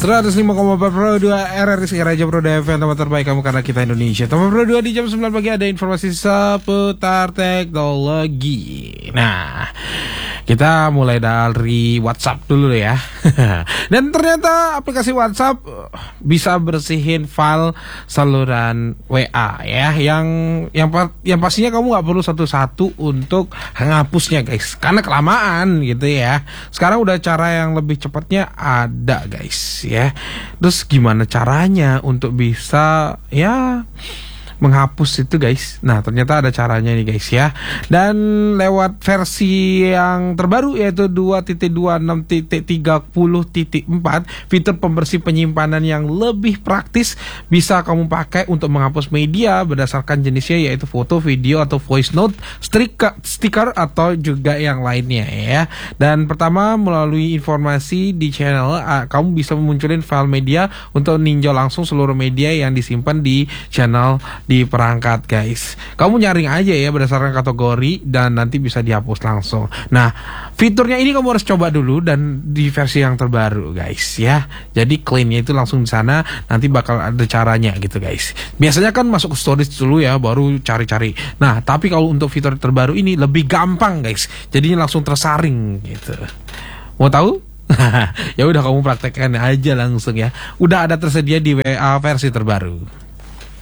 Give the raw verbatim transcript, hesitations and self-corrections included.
seratus lima koma empat Pro dua R R I Raja Pro F M, teman terbaik kamu karena kita Indonesia. Teman Pro dua di jam sembilan pagi ada informasi seputar teknologi. Nah, kita mulai dari WhatsApp dulu ya. Dan ternyata aplikasi WhatsApp bisa bersihin file saluran W A ya, yang yang yang pastinya kamu nggak perlu satu-satu untuk menghapusnya guys, karena kelamaan gitu ya. Sekarang udah cara yang lebih cepatnya ada guys ya. Terus gimana caranya untuk bisa ya menghapus itu guys? Nah, ternyata ada caranya nih guys ya. Dan lewat versi yang terbaru yaitu dua titik dua puluh enam titik tiga puluh titik empat, fitur pembersih penyimpanan yang lebih praktis bisa kamu pakai untuk menghapus media berdasarkan jenisnya, yaitu foto, video, atau voice note, stiker, stiker atau juga yang lainnya ya. Dan pertama, melalui informasi di channel, kamu bisa memunculin file media untuk meninjau langsung seluruh media yang disimpan di channel di perangkat guys. Kamu nyaring aja ya berdasarkan kategori dan nanti bisa dihapus langsung. Nah, fiturnya ini kamu harus coba dulu dan di versi yang terbaru guys ya. Jadi cleannya itu langsung di sana, nanti bakal ada caranya gitu guys. Biasanya kan masuk ke storage dulu ya, baru cari-cari. Nah, tapi kalau untuk fitur terbaru ini lebih gampang guys. Jadinya langsung tersaring gitu. Mau tahu? Ya udah, kamu praktekkan aja langsung ya. Udah ada tersedia di W A versi terbaru.